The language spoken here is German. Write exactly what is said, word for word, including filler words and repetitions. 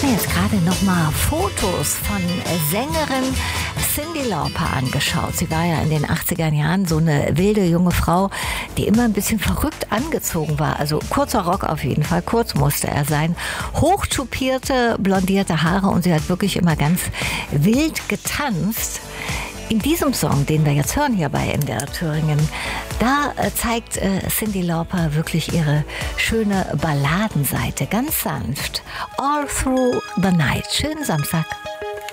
mir jetzt gerade noch mal Fotos von Sängerin Cyndi Lauper angeschaut. Sie war ja in den achtziger Jahren so eine wilde junge Frau, die immer ein bisschen verrückt angezogen war. Also kurzer Rock auf jeden Fall, kurz musste er sein. Hochtupierte, blondierte Haare und sie hat wirklich immer ganz wild getanzt. In diesem Song, den wir jetzt hören hier bei M D R Thüringen, da äh, zeigt äh, Cyndi Lauper wirklich ihre schöne Balladenseite, ganz sanft. All Through the Night. Schönen Samstag.